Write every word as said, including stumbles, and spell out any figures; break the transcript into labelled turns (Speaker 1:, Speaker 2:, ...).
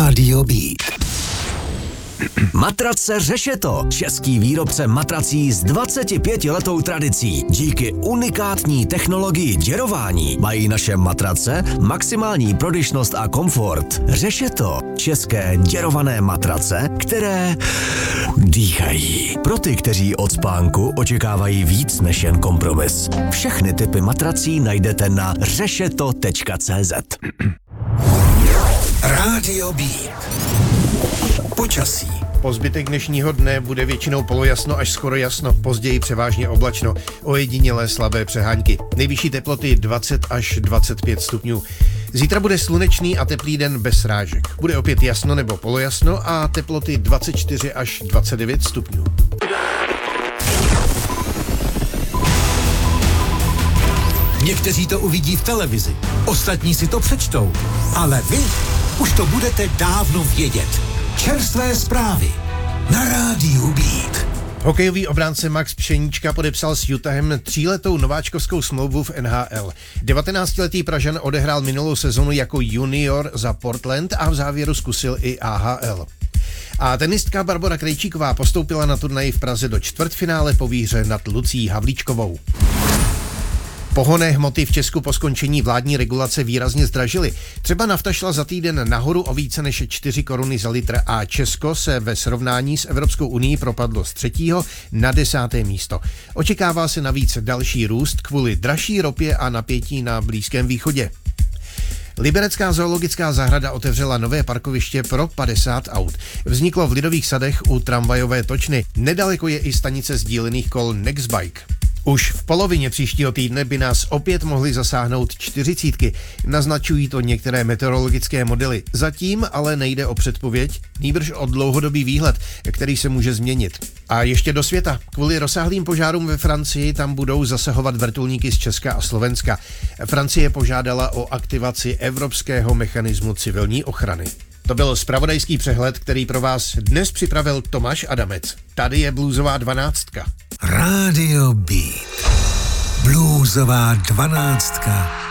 Speaker 1: Rádio Beat.
Speaker 2: Matrace Řešeto, český výrobce matrací s dvacetipětiletou tradicí. Díky unikátní technologii děrování mají naše matrace maximální prodyšnost a komfort. Řešeto, české děrované matrace, které dýchají. Pro ty, kteří od spánku očekávají víc než jen kompromis. Všechny typy matrací najdete na řešeto tečka cé zet.
Speaker 1: Rádio Beat. Počasí.
Speaker 3: Po zbytek dnešního dne bude většinou polojasno až skoro jasno, později převážně oblačno, ojedinělé slabé přehánky. Nejvyšší teploty dvacet až dvacet pět stupňů. Zítra bude slunečný a teplý den bez srážek. Bude opět jasno nebo polojasno a teploty dvacet čtyři až dvacet devět stupňů.
Speaker 1: Někteří to uvidí v televizi, ostatní si to přečtou, ale vy už to budete dávno vědět. Čerstvé zprávy na Rádiu Beat.
Speaker 3: Hokejový obránce Max Pšeníčka podepsal s Utahem tříletou nováčkovskou smlouvu v N H L. devatenáctiletý Pražan odehrál minulou sezonu jako junior za Portland a v závěru zkusil i A H L. A tenistka Barbora Krejčíková postoupila na turnaji v Praze do čtvrtfinále po výhře nad Lucí Havlíčkovou. Pohonné hmoty v Česku po skončení vládní regulace výrazně zdražily. Třeba nafta šla za týden nahoru o více než čtyři koruny za litr a Česko se ve srovnání s Evropskou unií propadlo z třetího na desáté místo. Očekává se navíc další růst kvůli dražší ropě a napětí na Blízkém východě. Liberecká zoologická zahrada otevřela nové parkoviště pro padesát aut. Vzniklo v Lidových sadech u tramvajové točny. Nedaleko je i stanice sdílených kol Nextbike. Už v polovině příštího týdne by nás opět mohly zasáhnout čtyřicítky. Naznačují to některé meteorologické modely. Zatím ale nejde o předpověď, nýbrž o dlouhodobý výhled, který se může změnit. A ještě do světa. Kvůli rozsáhlým požárům ve Francii tam budou zasahovat vrtulníky z Česka a Slovenska. Francie požádala o aktivaci Evropského mechanismu civilní ochrany. To byl zpravodajský přehled, který pro vás dnes připravil Tomáš Adamec. Tady je Bluesová dvanáctka.
Speaker 1: Rádio Beat. Bluesová dvanáctka.